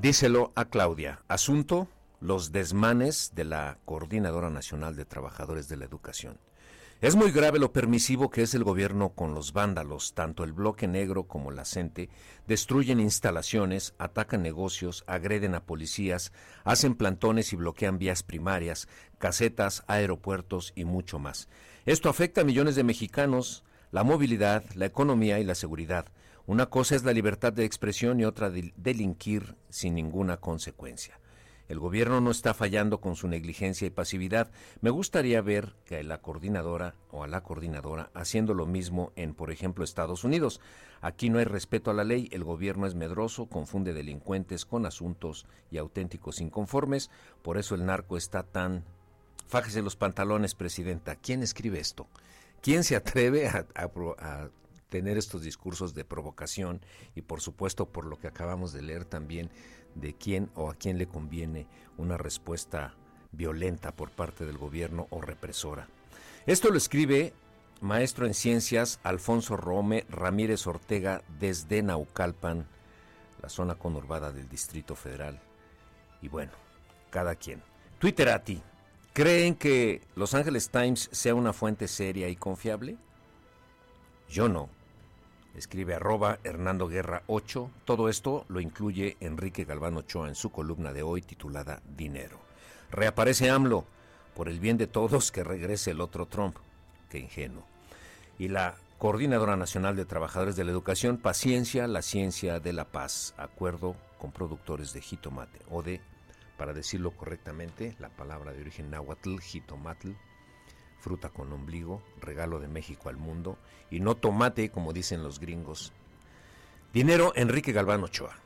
Díselo a Claudia. Asunto: los desmanes de la Coordinadora Nacional de Trabajadores de la Educación. Es muy grave lo permisivo que es el gobierno con los vándalos. Tanto el Bloque Negro como la CENTE destruyen instalaciones, atacan negocios, agreden a policías, hacen plantones y bloquean vías primarias, casetas, aeropuertos y mucho más. Esto afecta a millones de mexicanos, la movilidad, la economía y la seguridad. Una cosa es la libertad de expresión y otra delinquir sin ninguna consecuencia. El gobierno no está fallando con su negligencia y pasividad. Me gustaría ver que a la coordinadora haciendo lo mismo en, por ejemplo, Estados Unidos. Aquí no hay respeto a la ley, el gobierno es medroso, confunde delincuentes con asuntos y auténticos inconformes. Por eso el narco está tan... Fájese los pantalones, presidenta. ¿Quién escribe esto? ¿Quién se atreve a tener estos discursos de provocación? Y por supuesto, por lo que acabamos de leer también, de quién o a quién le conviene una respuesta violenta por parte del gobierno o represora. Esto lo escribe maestro en ciencias Alfonso Ramírez Ortega desde Naucalpan, la zona conurbada del Distrito Federal. Y bueno, cada quien. Twitterati, ¿creen que Los Angeles Times sea una fuente seria y confiable? Yo no. Escribe @Hernando Guerra 8. Todo esto lo incluye Enrique Galván Ochoa en su columna de hoy titulada Dinero. Reaparece AMLO. Por el bien de todos, que regrese el otro Trump. Qué ingenuo. Y la Coordinadora Nacional de Trabajadores de la Educación, paciencia, la ciencia de la paz. Acuerdo con productores de jitomate. O de, para decirlo correctamente, la palabra de origen náhuatl, jitomatl, fruta con ombligo, regalo de México al mundo, y no tomate, como dicen los gringos. Dinero, Enrique Galván Ochoa.